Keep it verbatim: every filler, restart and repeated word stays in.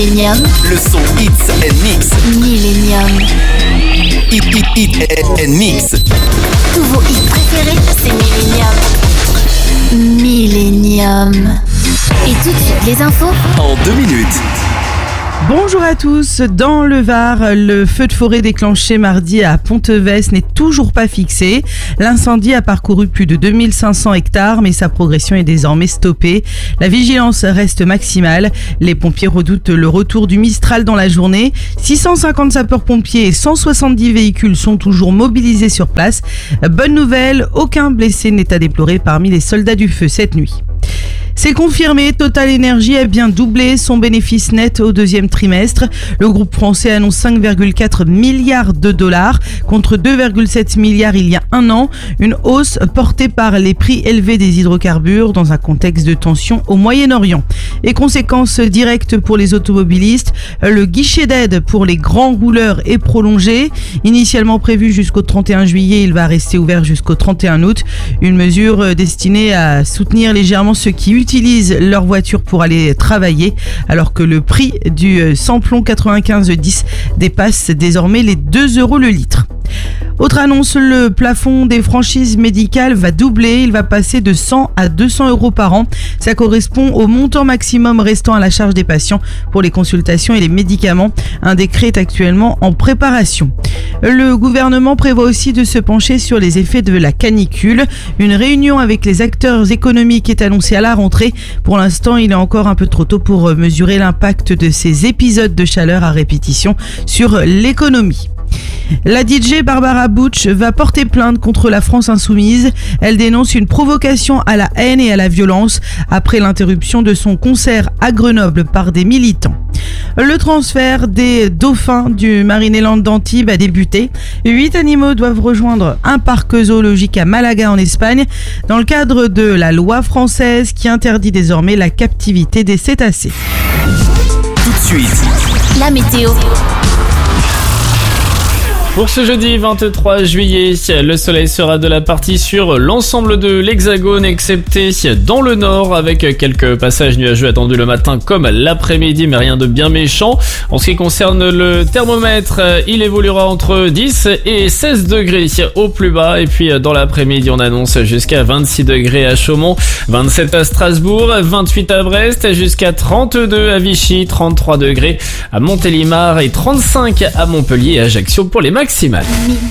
Millennium. Le son Hits and Mix. Millennium. Hit, hit, hit and Mix. Tous vos hits préférés, c'est Millennium. Millennium. Et tout de suite, les infos En deux minutes. Bonjour à tous. Dans le Var, le feu de forêt déclenché mardi à Ponteves n'est toujours pas fixé. L'incendie a parcouru plus de deux mille cinq cents hectares, mais sa progression est désormais stoppée. La vigilance reste maximale. Les pompiers redoutent le retour du Mistral dans la journée. six cent cinquante sapeurs-pompiers et cent soixante-dix véhicules sont toujours mobilisés sur place. Bonne nouvelle, aucun blessé n'est à déplorer parmi les soldats du feu cette nuit. C'est confirmé, Total Energy a bien doublé son bénéfice net au deuxième trimestre. Le groupe français annonce cinq virgule quatre milliards de dollars contre deux virgule sept milliards il y a un an. Une hausse portée par les prix élevés des hydrocarbures dans un contexte de tension au Moyen-Orient. Et conséquences directes pour les automobilistes, le guichet d'aide pour les grands rouleurs est prolongé. Initialement prévu jusqu'au trente et un juillet, il va rester ouvert jusqu'au trente et un août. Une mesure destinée à soutenir légèrement ceux qui utilisent leur voiture pour aller travailler, alors que le prix du samplon quatre-vingt-quinze dix dépasse désormais les deux euros le litre. Autre annonce, le plafond des franchises médicales va doubler, il va passer de cent à deux cents euros par an. Ça correspond au montant maximum restant à la charge des patients pour les consultations et les médicaments. Un décret est actuellement en préparation. Le gouvernement prévoit aussi de se pencher sur les effets de la canicule. Une réunion avec les acteurs économiques est annoncée à la rentrée. Pour l'instant, il est encore un peu trop tôt pour mesurer l'impact de ces épisodes de chaleur à répétition sur l'économie. La D J Barbara Butch va porter plainte contre la France Insoumise. Elle dénonce une provocation à la haine et à la violence après l'interruption de son concert à Grenoble par des militants. Le transfert des dauphins du Marineland d'Antibes a débuté. Huit animaux doivent rejoindre un parc zoologique à Malaga en Espagne dans le cadre de la loi française qui interdit désormais la captivité des cétacés. Tout de suite. La météo. Pour ce jeudi vingt-trois juillet, le soleil sera de la partie sur l'ensemble de l'hexagone, excepté dans le nord, avec quelques passages nuageux attendus le matin comme l'après-midi, mais rien de bien méchant. En ce qui concerne le thermomètre, il évoluera entre dix et seize degrés au plus bas, et puis dans l'après-midi, on annonce jusqu'à vingt-six degrés à Chaumont, vingt-sept à Strasbourg, vingt-huit à Brest, jusqu'à trente-deux à Vichy, trente-trois degrés à Montélimar et trente-cinq à Montpellier et Ajaccio pour les maximales.